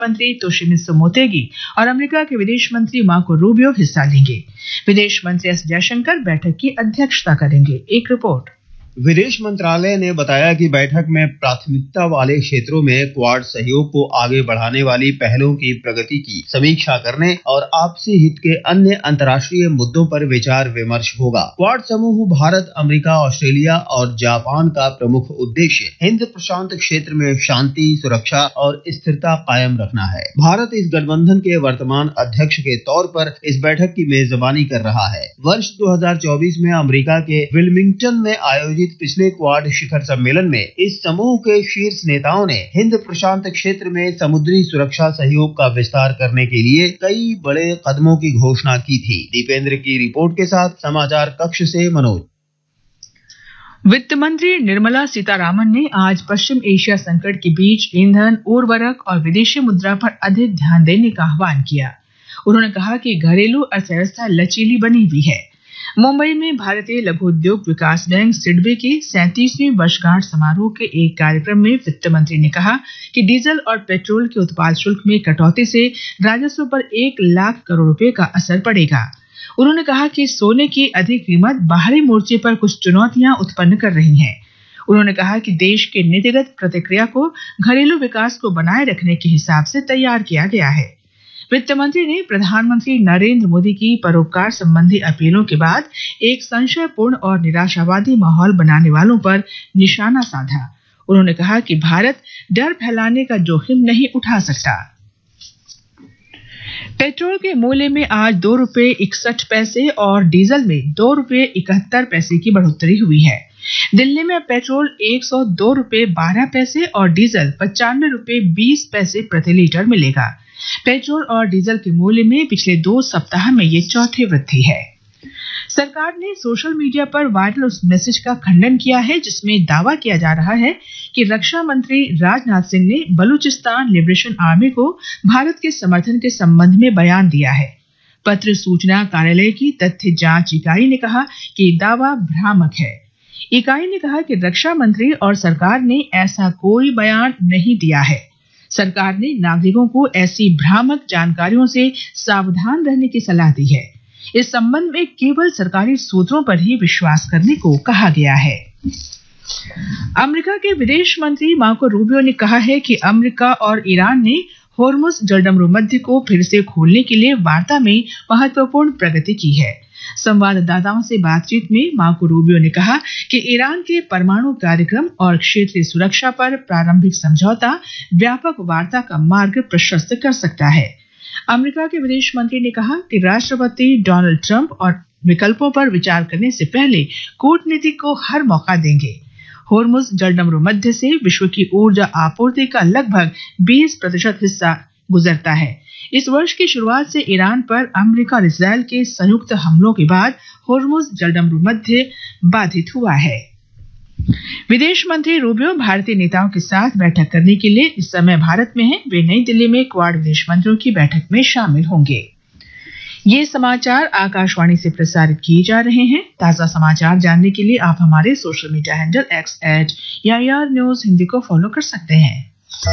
मंत्री Toshimitsu Motegi और America के विदेश मंत्री मार्को रूबियो हिस्सा लेंगे। विदेश मंत्री एस जयशंकर बैठक की अध्यक्षता करेंगे। एक रिपोर्ट। विदेश मंत्रालय ने बताया कि बैठक में प्राथमिकता वाले क्षेत्रों में क्वाड सहयोग को आगे बढ़ाने वाली पहलों की प्रगति की समीक्षा करने और आपसी हित के अन्य अंतर्राष्ट्रीय मुद्दों पर विचार विमर्श होगा। क्वाड समूह भारत, अमेरिका, ऑस्ट्रेलिया और जापान का प्रमुख उद्देश्य हिंद प्रशांत क्षेत्र में शांति, सुरक्षा और स्थिरता कायम रखना है। भारत इस गठबंधन के वर्तमान अध्यक्ष के तौर पर इस बैठक की मेजबानी कर रहा है। वर्ष 2024 में अमेरिका के विल्मिंगटन में आयोजित पिछले क्वाड शिखर सम्मेलन में इस समूह के शीर्ष नेताओं ने हिंद प्रशांत क्षेत्र में समुद्री सुरक्षा सहयोग का विस्तार करने के लिए कई बड़े कदमों की घोषणा की थी। दीपेंद्र की रिपोर्ट के साथ समाचार कक्ष से मनोज। वित्त मंत्री निर्मला सीतारामन ने आज पश्चिम एशिया संकट के बीच ईंधन, उर्वरक और विदेशी मुद्रा पर अधिक ध्यान देने का आह्वान किया। उन्होंने कहा कि घरेलू अर्थव्यवस्था लचीली बनी हुई है। मुंबई में भारतीय लघु उद्योग विकास बैंक सिडबे के 37वीं वर्षगांठ समारोह के एक कार्यक्रम में वित्त मंत्री ने कहा कि डीजल और पेट्रोल के उत्पाद शुल्क में कटौती से राजस्व पर 1 लाख करोड़ रुपए का असर पड़ेगा। उन्होंने कहा कि सोने की अधिक कीमत बाहरी मोर्चे पर कुछ चुनौतियां उत्पन्न कर रही है। उन्होंने कहा कि देश के नीतिगत प्रतिक्रिया को घरेलू विकास को बनाए रखने के हिसाब से तैयार किया गया है। वित्त मंत्री ने प्रधानमंत्री नरेंद्र मोदी की परोपकार संबंधी अपीलों के बाद एक संशयपूर्ण और निराशावादी माहौल बनाने वालों पर निशाना साधा। उन्होंने कहा कि भारत डर फैलाने का जोखिम नहीं उठा सकता। पेट्रोल के मूल्य में आज 2 रुपये 61 पैसे और डीजल में 2 रुपये 71 पैसे की बढ़ोतरी हुई है। दिल्ली में पेट्रोल 102 रुपये 12 पैसे और डीजल 95 रुपये 20 पैसे प्रति लीटर मिलेगा। पेट्रोल और डीजल के मूल्य में पिछले 2 सप्ताह में ये चौथी वृद्धि है। सरकार ने सोशल मीडिया पर वायरल उस मैसेज का खंडन किया है जिसमें दावा किया जा रहा है कि रक्षा मंत्री राजनाथ सिंह ने बलूचिस्तान लिबरेशन आर्मी को भारत के समर्थन के संबंध में बयान दिया है। पत्र सूचना कार्यालय की तथ्य जांच इकाई ने कहा कि दावा भ्रामक है। इकाई ने कहा कि रक्षा मंत्री और सरकार ने ऐसा कोई बयान नहीं दिया है। सरकार ने नागरिकों को ऐसी भ्रामक जानकारियों से सावधान रहने की सलाह दी है। इस संबंध में केवल सरकारी सूत्रों पर ही विश्वास करने को कहा गया है। अमेरिका के विदेश मंत्री मार्को रूबियो ने कहा है कि अमेरिका और ईरान ने होर्मुज जलडमरू मध्य को फिर से खोलने के लिए वार्ता में महत्वपूर्ण प्रगति की है। संवाददाताओं से बातचीत में मार्को रूबियो ने कहा कि ईरान के परमाणु कार्यक्रम और क्षेत्रीय सुरक्षा पर प्रारंभिक समझौता व्यापक वार्ता का मार्ग प्रशस्त कर सकता है। अमेरिका के विदेश मंत्री ने कहा कि राष्ट्रपति डोनाल्ड ट्रंप और विकल्पों पर विचार करने से पहले कूटनीति को हर मौका देंगे। होर्मुज जलडमरू मध्य से विश्व की ऊर्जा आपूर्ति का लगभग 20% हिस्सा गुजरता है। इस वर्ष की शुरुआत से ईरान पर अमेरिका और इस्राएल के संयुक्त हमलों के बाद होर्मुज जलडमरू मध्य बाधित हुआ है। विदेश मंत्री रूबियो भारतीय नेताओं के साथ बैठक करने के लिए इस समय भारत में हैं। वे नई दिल्ली में क्वाड विदेश मंत्रियों की बैठक में शामिल होंगे। ये समाचार आकाशवाणी से प्रसारित किए जा रहे हैं। ताजा समाचार जानने के लिए आप हमारे social media handle @AIR News Hindi को फॉलो कर सकते हैं।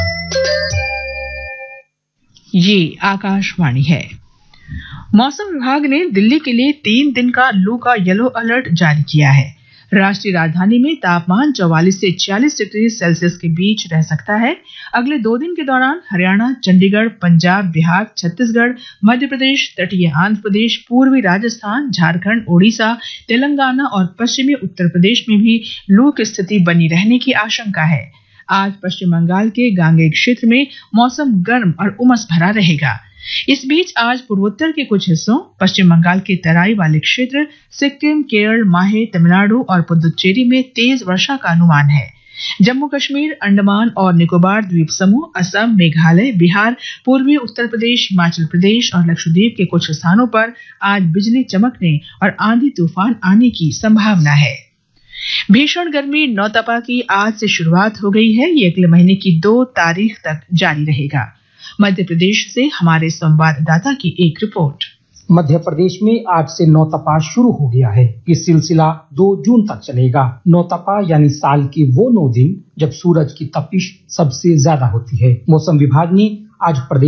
ये आकाशवाणी है। मौसम विभाग ने दिल्ली के लिए 3 दिन का लू का येलो अलर्ट जारी किया है। राष्ट्रीय राजधानी में तापमान 44 से 46 डिग्री सेल्सियस के बीच रह सकता है। अगले 2 दिन के दौरान हरियाणा, चंडीगढ़, पंजाब, बिहार, छत्तीसगढ़, मध्य प्रदेश, तटीय आंध्र प्रदेश, पूर्वी राजस्थान, झारखंड, ओडिशा, तेलंगाना और पश्चिमी उत्तर प्रदेश में भी लू की स्थिति बनी रहने की आशंका है। आज पश्चिम बंगाल के गांगेय क्षेत्र में मौसम गर्म और उमस भरा रहेगा। इस बीच आज पूर्वोत्तर के कुछ हिस्सों, पश्चिम बंगाल के तराई वाले क्षेत्र, सिक्किम, केरल, माहे, तमिलनाडु और पुदुच्चेरी में तेज वर्षा का अनुमान है। जम्मू कश्मीर, अंडमान और निकोबार द्वीप समूह, असम, मेघालय, बिहार, पूर्वी उत्तर प्रदेश, हिमाचल प्रदेश और लक्षद्वीप के कुछ स्थानों पर आज बिजली चमकने और आंधी तूफान आने की संभावना है। भीषण गर्मी नौतपा की आज से शुरुआत हो गई है। ये अगले महीने की 2 तारीख तक जारी रहेगा। मध्य प्रदेश से हमारे संवाददाता की एक रिपोर्ट। मध्य प्रदेश में आज से नौतपा शुरू हो गया है। ये सिलसिला 2 जून तक चलेगा। नौतपा यानी साल के वो 9 दिन जब सूरज की तपिश सबसे ज्यादा होती है। मौसम विभाग ने आज प्रदेश